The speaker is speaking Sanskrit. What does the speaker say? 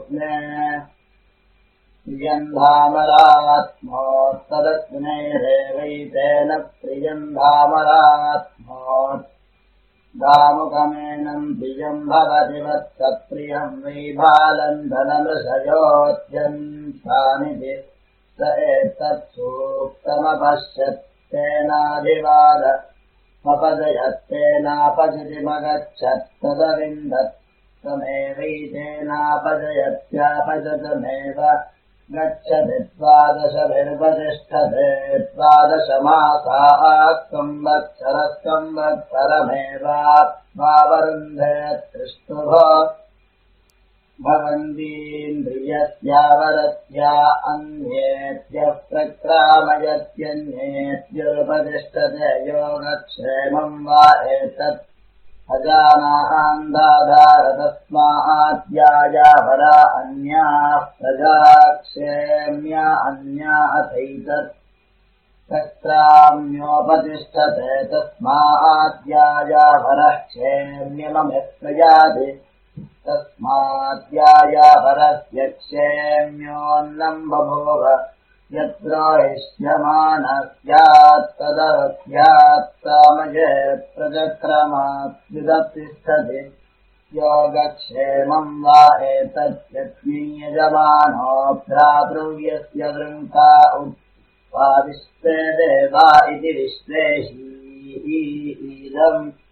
प्रियन्धामरात्मोत्तदग्नेरेवैतेन प्रियन्धामरात्मोत् दामुकमेनम् प्रियम् भवति वत्सप्रियम् वै भालन्धनमृषयोत्यम् सानिधि स एतत्सूक्तमपश्यत्तेनाधिवादमपजयत्तेनापजितिमगच्छत्तदविन्दत् तमेवैतेनापजयत्यापजतमेव गच्छति द्वादशभिर्वतिष्ठते द्वादशमासाः संवत्सरः संवत्सरमेवावरुन्धे तिष्ठुभो भवन्तीन्द्रियस्यावरत्या अन्येभ्यः प्रक्रामयत्यन्येभ्योपतिष्ठते योगक्षेमम् वा एतत् अजानान्दाधारतस्माद्यायावरा अन्याः प्रजाक्षेम्या अन्या अथैतत् प्रक्राम्योपतिष्ठते तस्माद्यायावरः क्षेम्यममिः प्रयाति तस्माद्यायावरस्य क्षेम्योऽन्नम् बभूव यद्रोहिष्यमानः स्यात् तदस्यात् सामये प्रजक्रमाद्युदतिष्ठति योगक्षेमम् वा एतत् यज्ञयजमानो भ्रातृव्यस्य वृङ्का उत्पादिष्टे देवा इति विश्लेषी इदम्